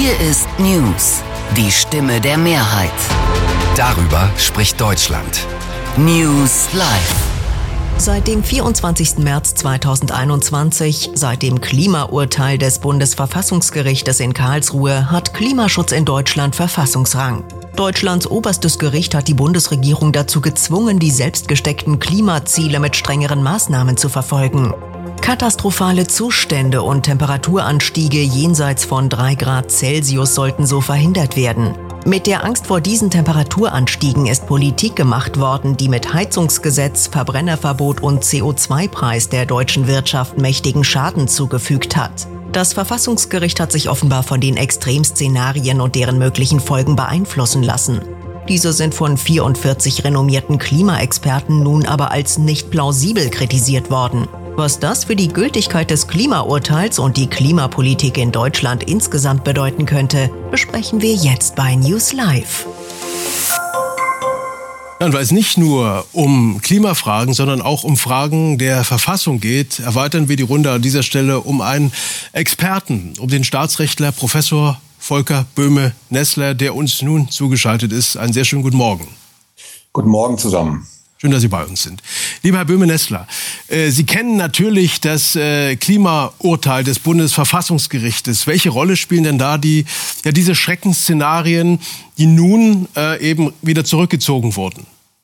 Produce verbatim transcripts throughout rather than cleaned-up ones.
Hier ist News, die Stimme der Mehrheit. Darüber spricht Deutschland. News Live. Seit dem vierundzwanzigsten März zweitausendeinundzwanzig, seit dem Klimaurteil des Bundesverfassungsgerichtes in Karlsruhe, hat Klimaschutz in Deutschland Verfassungsrang. Deutschlands oberstes Gericht hat die Bundesregierung dazu gezwungen, die selbst gesteckten Klimaziele mit strengeren Maßnahmen zu verfolgen. Katastrophale Zustände und Temperaturanstiege jenseits von drei Grad Celsius sollten so verhindert werden. Mit der Angst vor diesen Temperaturanstiegen ist Politik gemacht worden, die mit Heizungsgesetz, Verbrennerverbot und C O zwei Preis der deutschen Wirtschaft mächtigen Schaden zugefügt hat. Das Verfassungsgericht hat sich offenbar von den Extremszenarien und deren möglichen Folgen beeinflussen lassen. Diese sind von vierundvierzig renommierten Klimaexperten nun aber als nicht plausibel kritisiert worden. Was das für die Gültigkeit des Klimaurteils und die Klimapolitik in Deutschland insgesamt bedeuten könnte, besprechen wir jetzt bei News Live. Und weil es nicht nur um Klimafragen, sondern auch um Fragen der Verfassung geht, erweitern wir die Runde an dieser Stelle um einen Experten, um den Staatsrechtler Professor Volker Böhme-Nessler, der uns nun zugeschaltet ist. Einen sehr schönen guten Morgen. Guten Morgen zusammen. Schön, dass Sie bei uns sind. Lieber Herr Böhme-Nessler, äh, Sie kennen natürlich das äh, Klimaurteil des Bundesverfassungsgerichtes. Welche Rolle spielen denn da die, ja, diese Schreckensszenarien, die nun äh, eben wieder zurückgezogen wurden?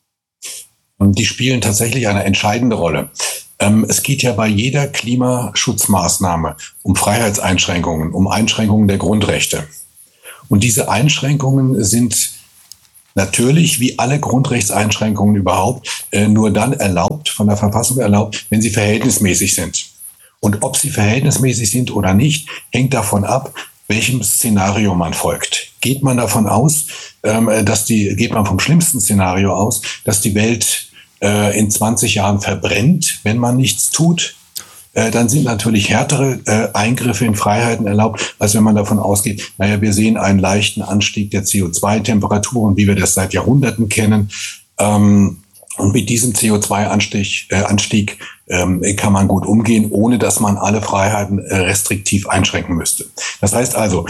Die spielen tatsächlich eine entscheidende Rolle. Ähm, es geht ja bei jeder Klimaschutzmaßnahme um Freiheitseinschränkungen, um Einschränkungen der Grundrechte. Und diese Einschränkungen sind natürlich, wie alle Grundrechtseinschränkungen überhaupt, äh, nur dann erlaubt, von der Verfassung erlaubt, wenn sie verhältnismäßig sind. Und ob sie verhältnismäßig sind oder nicht, hängt davon ab, welchem Szenario man folgt. Geht man davon aus, ähm, dass die, geht man vom schlimmsten Szenario aus, dass die Welt äh, in zwanzig Jahren verbrennt, wenn man nichts tut, äh, dann sind natürlich härtere äh, Eingriffe in Freiheiten erlaubt, als wenn man davon ausgeht, naja, wir sehen einen leichten Anstieg der C O zwei Temperaturen, wie wir das seit Jahrhunderten kennen. Ähm, und mit diesem C O zwei Anstieg, äh, Anstieg ähm, kann man gut umgehen, ohne dass man alle Freiheiten äh, restriktiv einschränken müsste. Das heißt also,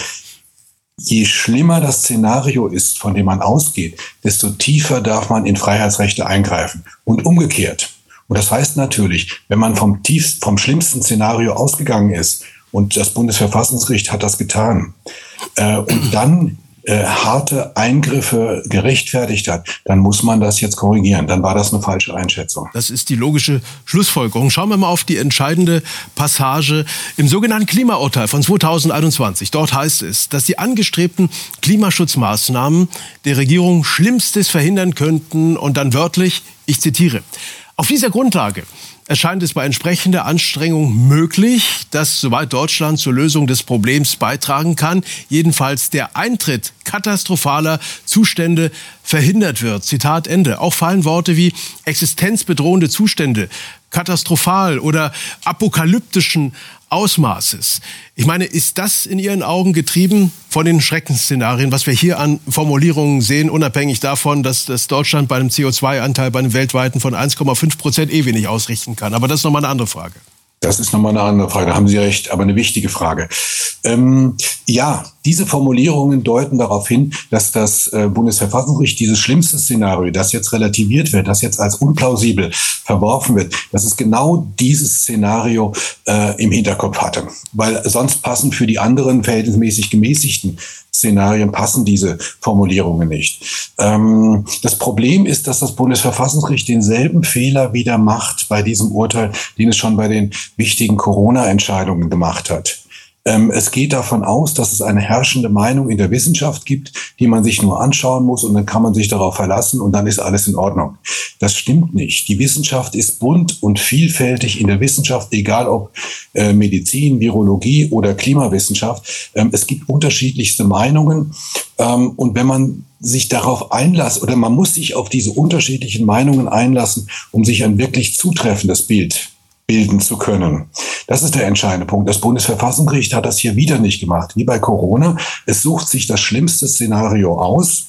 je schlimmer das Szenario ist, von dem man ausgeht, desto tiefer darf man in Freiheitsrechte eingreifen. Und umgekehrt. Und das heißt natürlich, wenn man vom tiefsten, vom schlimmsten Szenario ausgegangen ist, und das Bundesverfassungsgericht hat das getan, äh, und dann äh, harte Eingriffe gerechtfertigt hat, dann muss man das jetzt korrigieren. Dann war das eine falsche Einschätzung. Das ist die logische Schlussfolgerung. Schauen wir mal auf die entscheidende Passage im sogenannten Klimaurteil von zweitausendeinundzwanzig. Dort heißt es, dass die angestrebten Klimaschutzmaßnahmen der Regierung Schlimmstes verhindern könnten und dann wörtlich, ich zitiere, auf dieser Grundlage erscheint es bei entsprechender Anstrengung möglich, dass, soweit Deutschland zur Lösung des Problems beitragen kann, jedenfalls der Eintritt katastrophaler Zustände verhindert wird. Zitat Ende. Auch fallen Worte wie existenzbedrohende Zustände, katastrophal oder apokalyptischen Ausmaßes. Ich meine, ist das in Ihren Augen getrieben von den Schreckensszenarien, was wir hier an Formulierungen sehen, unabhängig davon, dass, dass Deutschland bei einem C O zwei Anteil bei einem weltweiten von eins Komma fünf Prozent eh wenig ausrichten kann? Aber das ist nochmal eine andere Frage. Das ist nochmal eine andere Frage, da haben Sie recht, aber eine wichtige Frage. Ähm, ja, diese Formulierungen deuten darauf hin, dass das äh, Bundesverfassungsgericht dieses schlimmste Szenario, das jetzt relativiert wird, das jetzt als unplausibel verworfen wird, dass es genau dieses Szenario äh, im Hinterkopf hatte. Weil sonst passen für die anderen verhältnismäßig gemäßigten Szenarien passen diese Formulierungen nicht. Ähm, das Problem ist, dass das Bundesverfassungsgericht denselben Fehler wieder macht bei diesem Urteil, den es schon bei den wichtigen Corona-Entscheidungen gemacht hat. Ähm, es geht davon aus, dass es eine herrschende Meinung in der Wissenschaft gibt, die man sich nur anschauen muss und dann kann man sich darauf verlassen und dann ist alles in Ordnung. Das stimmt nicht. Die Wissenschaft ist bunt und vielfältig in der Wissenschaft, egal ob äh, Medizin, Virologie oder Klimawissenschaft. Ähm, es gibt unterschiedlichste Meinungen ähm, und wenn man sich darauf einlässt oder man muss sich auf diese unterschiedlichen Meinungen einlassen, um sich ein wirklich zutreffendes Bild bilden zu können. Das ist der entscheidende Punkt. Das Bundesverfassungsgericht hat das hier wieder nicht gemacht, wie bei Corona. Es sucht sich das schlimmste Szenario aus.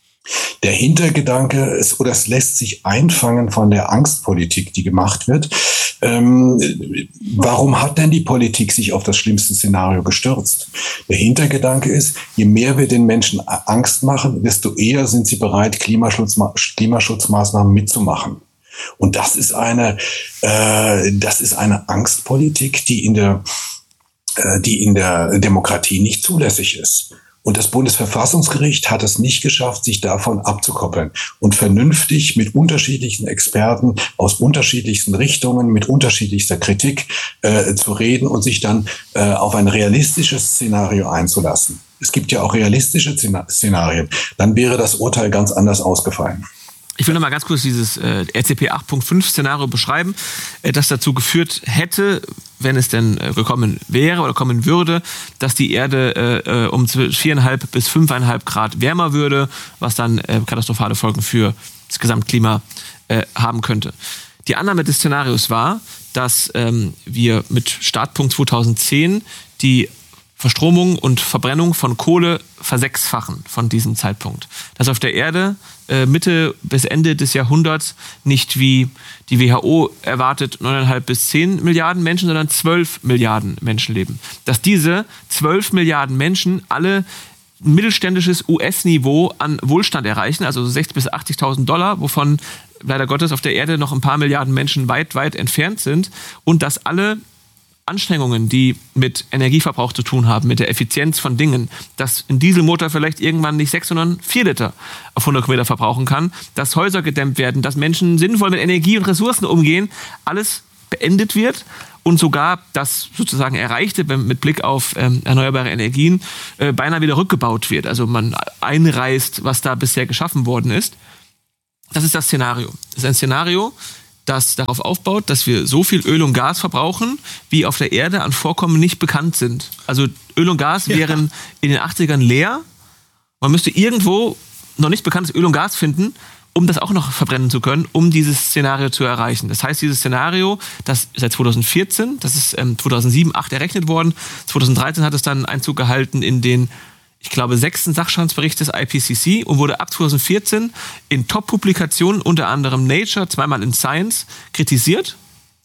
Der Hintergedanke ist, oder es lässt sich einfangen von der Angstpolitik, die gemacht wird. Ähm, warum hat denn die Politik sich auf das schlimmste Szenario gestürzt? Der Hintergedanke ist, je mehr wir den Menschen Angst machen, desto eher sind sie bereit, Klimaschutz, Klimaschutzmaßnahmen mitzumachen. Und das ist eine, äh, das ist eine Angstpolitik, die in der, äh, die in der Demokratie nicht zulässig ist. Und das Bundesverfassungsgericht hat es nicht geschafft, sich davon abzukoppeln und vernünftig mit unterschiedlichen Experten aus unterschiedlichsten Richtungen, mit unterschiedlichster Kritik äh, zu reden und sich dann äh, auf ein realistisches Szenario einzulassen. Es gibt ja auch realistische Szenarien. Dann wäre das Urteil ganz anders ausgefallen. Ich will noch mal ganz kurz dieses äh, R C P acht Punkt fünf Szenario beschreiben, äh, das dazu geführt hätte, wenn es denn äh, gekommen wäre oder kommen würde, dass die Erde äh, um viereinhalb bis fünfeinhalb Grad wärmer würde, was dann äh, katastrophale Folgen für das Gesamtklima äh, haben könnte. Die Annahme des Szenarios war, dass ähm, wir mit Startpunkt zweitausendzehn die Verstromung und Verbrennung von Kohle versechsfachen von diesem Zeitpunkt. Dass auf der Erde äh, Mitte bis Ende des Jahrhunderts nicht wie die W H O erwartet neuneinhalb bis zehn Milliarden Menschen, sondern zwölf Milliarden Menschen leben. Dass diese zwölf Milliarden Menschen alle ein mittelständisches U S-Niveau an Wohlstand erreichen, also sechzigtausend bis achtzigtausend Dollar, wovon leider Gottes auf der Erde noch ein paar Milliarden Menschen weit, weit entfernt sind, und dass alle Anstrengungen, die mit Energieverbrauch zu tun haben, mit der Effizienz von Dingen, dass ein Dieselmotor vielleicht irgendwann nicht sechs, sondern vier Liter auf hundert Kilometer verbrauchen kann, dass Häuser gedämmt werden, dass Menschen sinnvoll mit Energie und Ressourcen umgehen, alles beendet wird und sogar das sozusagen Erreichte mit Blick auf ähm, erneuerbare Energien äh, beinahe wieder rückgebaut wird. Also man einreißt, was da bisher geschaffen worden ist. Das ist das Szenario. Das ist ein Szenario, das darauf aufbaut, dass wir so viel Öl und Gas verbrauchen, wie auf der Erde an Vorkommen nicht bekannt sind. Also Öl und Gas ja. wären in den achtzigern leer. Man müsste irgendwo noch nicht bekanntes Öl und Gas finden, um das auch noch verbrennen zu können, um dieses Szenario zu erreichen. Das heißt, dieses Szenario, das seit zweitausendvierzehn, das ist ähm, zweitausendsieben, zweitausendacht errechnet worden. zweitausenddreizehn hat es dann Einzug gehalten in den, ich glaube, sechsten Sachstandsbericht des I P C C und wurde ab zweitausendvierzehn in Top-Publikationen, unter anderem Nature, zweimal in Science, kritisiert,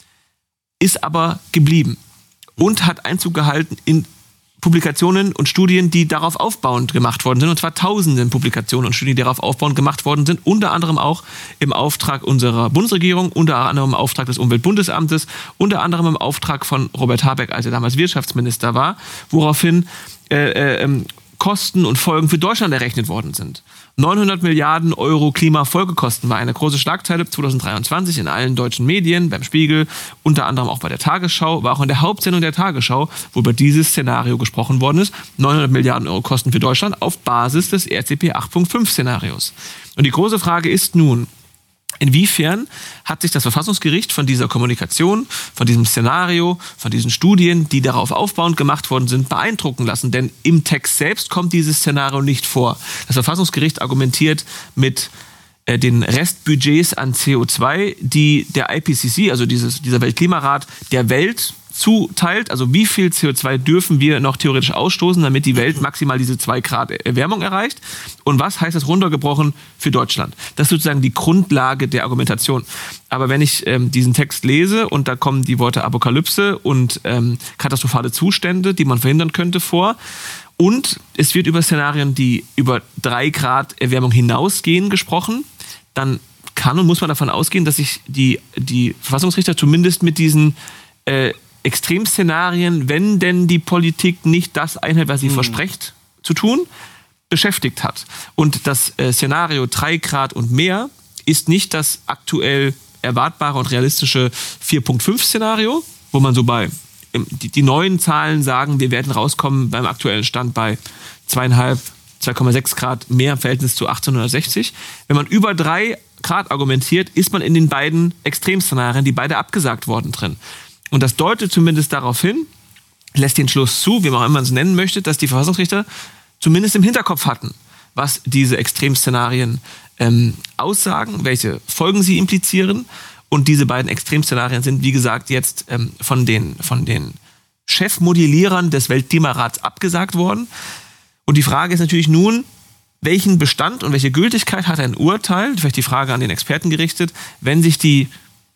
ist aber geblieben und hat Einzug gehalten in Publikationen und Studien, die darauf aufbauend gemacht worden sind, und zwar tausenden Publikationen und Studien, die darauf aufbauend gemacht worden sind, unter anderem auch im Auftrag unserer Bundesregierung, unter anderem im Auftrag des Umweltbundesamtes, unter anderem im Auftrag von Robert Habeck, als er damals Wirtschaftsminister war, woraufhin äh, äh, Kosten und Folgen für Deutschland errechnet worden sind. neunhundert Milliarden Euro Klimafolgekosten war eine große Schlagzeile zweitausenddreiundzwanzig in allen deutschen Medien, beim Spiegel, unter anderem auch bei der Tagesschau, war auch in der Hauptsendung der Tagesschau, wo über dieses Szenario gesprochen worden ist. neunhundert Milliarden Euro Kosten für Deutschland auf Basis des R C P acht Punkt fünf Szenarios. Und die große Frage ist nun, inwiefern hat sich das Verfassungsgericht von dieser Kommunikation, von diesem Szenario, von diesen Studien, die darauf aufbauend gemacht worden sind, beeindrucken lassen? Denn im Text selbst kommt dieses Szenario nicht vor. Das Verfassungsgericht argumentiert mit äh, den Restbudgets an C O zwei, die der I P C C, also dieses, dieser Weltklimarat, der Welt zuteilt, also wie viel C O zwei dürfen wir noch theoretisch ausstoßen, damit die Welt maximal diese zwei Grad Erwärmung erreicht, und was heißt das runtergebrochen für Deutschland? Das ist sozusagen die Grundlage der Argumentation. Aber wenn ich ähm, diesen Text lese und da kommen die Worte Apokalypse und ähm, katastrophale Zustände, die man verhindern könnte, vor, und es wird über Szenarien, die über drei Grad Erwärmung hinausgehen, gesprochen, dann kann und muss man davon ausgehen, dass sich die, die Verfassungsrichter zumindest mit diesen äh, Extremszenarien, wenn denn die Politik nicht das einhält, was sie mhm. verspricht zu tun, beschäftigt hat. Und das äh, Szenario drei Grad und mehr ist nicht das aktuell erwartbare und realistische vier Punkt fünf Szenario, wo man so bei, die, die neuen Zahlen sagen, wir werden rauskommen beim aktuellen Stand bei zweieinhalb, zwei Komma sechs Grad mehr im Verhältnis zu achtzehnhundertsechzig. Wenn man über drei Grad argumentiert, ist man in den beiden Extremszenarien, die beide abgesagt worden, drin. Und das deutet zumindest darauf hin, lässt den Schluss zu, wie man auch immer es nennen möchte, dass die Verfassungsrichter zumindest im Hinterkopf hatten, was diese Extremszenarien ähm, aussagen, welche Folgen sie implizieren. Und diese beiden Extremszenarien sind, wie gesagt, jetzt ähm, von den, von den Chefmodellierern des Weltklimarats abgesagt worden. Und die Frage ist natürlich nun, welchen Bestand und welche Gültigkeit hat ein Urteil, vielleicht die Frage an den Experten gerichtet, wenn sich die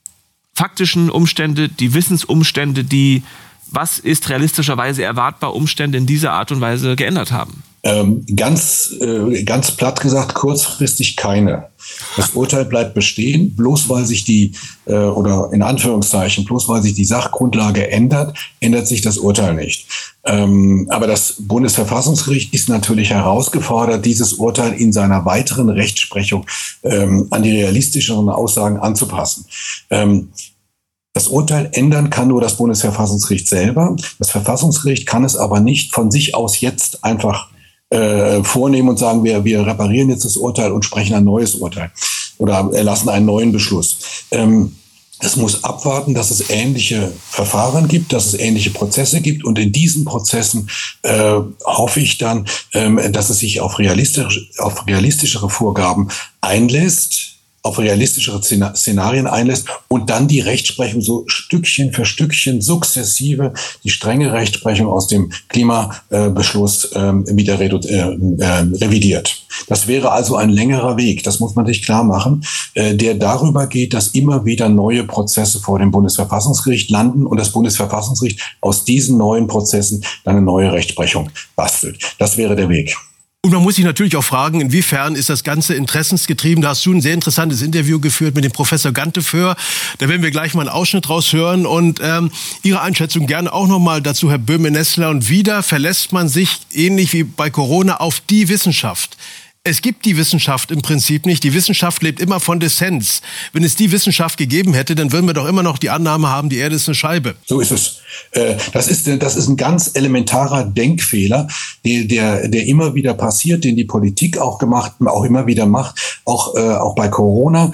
faktischen Umstände, die Wissensumstände, die, was ist realistischerweise erwartbar, Umstände in dieser Art und Weise geändert haben? Ähm, ganz, äh, ganz platt gesagt, kurzfristig keine. Das Urteil bleibt bestehen, bloß weil sich die, äh, oder in Anführungszeichen, bloß weil sich die Sachgrundlage ändert, ändert sich das Urteil nicht. Ähm, aber das Bundesverfassungsgericht ist natürlich herausgefordert, dieses Urteil in seiner weiteren Rechtsprechung ähm, an die realistischeren Aussagen anzupassen. Ähm, Das Urteil ändern kann nur das Bundesverfassungsgericht selber. Das Verfassungsgericht kann es aber nicht von sich aus jetzt einfach äh, vornehmen und sagen, wir, wir reparieren jetzt das Urteil und sprechen ein neues Urteil oder erlassen einen neuen Beschluss. Ähm, es muss abwarten, dass es ähnliche Verfahren gibt, dass es ähnliche Prozesse gibt. Und in diesen Prozessen äh, hoffe ich dann, ähm, dass es sich auf, realistisch, auf realistischere Vorgaben einlässt, auf realistischere Szenarien einlässt und dann die Rechtsprechung so Stückchen für Stückchen sukzessive die strenge Rechtsprechung aus dem Klimabeschluss äh, wieder redu- äh, äh, revidiert. Das wäre also ein längerer Weg, das muss man sich klar machen, äh, der darüber geht, dass immer wieder neue Prozesse vor dem Bundesverfassungsgericht landen und das Bundesverfassungsgericht aus diesen neuen Prozessen dann eine neue Rechtsprechung bastelt. Das wäre der Weg. Und man muss sich natürlich auch fragen, inwiefern ist das Ganze interessensgetrieben? Da hast du ein sehr interessantes Interview geführt mit dem Professor Ganteföhr. Da werden wir gleich mal einen Ausschnitt raushören. Und ähm, Ihre Einschätzung gerne auch nochmal dazu, Herr Böhme-Nessler. Und wieder verlässt man sich, ähnlich wie bei Corona, auf die Wissenschaft. Es gibt die Wissenschaft im Prinzip nicht. Die Wissenschaft lebt immer von Dissens. Wenn es die Wissenschaft gegeben hätte, dann würden wir doch immer noch die Annahme haben, die Erde ist eine Scheibe. So ist es. Das ist, das ist ein ganz elementarer Denkfehler, der, der, der immer wieder passiert, den die Politik auch gemacht, auch immer wieder macht, auch, auch bei Corona.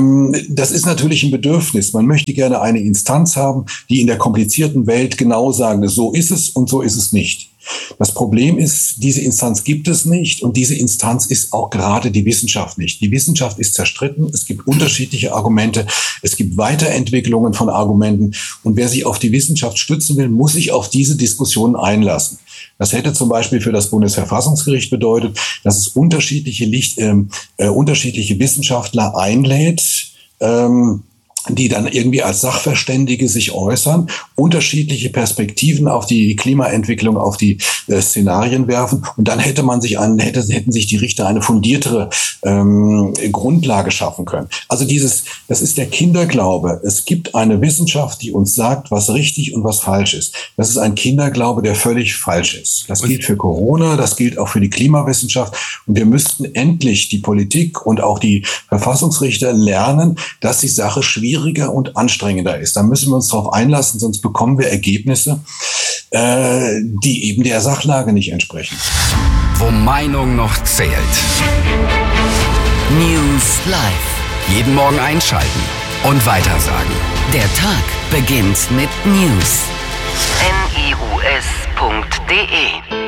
Das ist natürlich ein Bedürfnis. Man möchte gerne eine Instanz haben, die in der komplizierten Welt genau sagen, so ist es und so ist es nicht. Das Problem ist, diese Instanz gibt es nicht und diese Instanz ist auch gerade die Wissenschaft nicht. Die Wissenschaft ist zerstritten, es gibt unterschiedliche Argumente, es gibt Weiterentwicklungen von Argumenten und wer sich auf die Wissenschaft stützen will, muss sich auf diese Diskussionen einlassen. Das hätte zum Beispiel für das Bundesverfassungsgericht bedeutet, dass es unterschiedliche, Licht, äh, äh, unterschiedliche Wissenschaftler einlädt, ähm, die dann irgendwie als Sachverständige sich äußern, unterschiedliche Perspektiven auf die Klimaentwicklung, auf die äh, Szenarien werfen. Und dann hätte man sich an, hätte, hätten sich die Richter eine fundiertere ähm, Grundlage schaffen können. Also dieses, das ist der Kinderglaube. Es gibt eine Wissenschaft, die uns sagt, was richtig und was falsch ist. Das ist ein Kinderglaube, der völlig falsch ist. Das gilt für Corona, das gilt auch für die Klimawissenschaft. Und wir müssten endlich die Politik und auch die Verfassungsrichter lernen, dass die Sache schwierig schwieriger und anstrengender ist. Da müssen wir uns darauf einlassen, sonst bekommen wir Ergebnisse, äh, die eben der Sachlage nicht entsprechen. Wo Meinung noch zählt. News Live. Jeden Morgen einschalten und weitersagen. Der Tag beginnt mit News. N I U S punkt D E